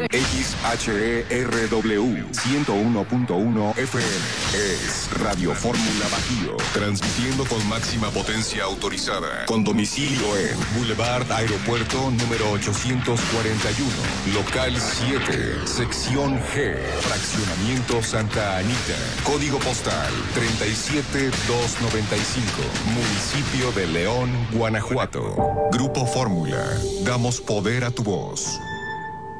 XHERW 101.1 FM es Radio Fórmula Bajío, transmitiendo con máxima potencia autorizada, con domicilio en Boulevard Aeropuerto número 841, local 7, sección G, fraccionamiento Santa Anita, código postal 37295, municipio de León, Guanajuato. Grupo Fórmula, damos poder a tu voz.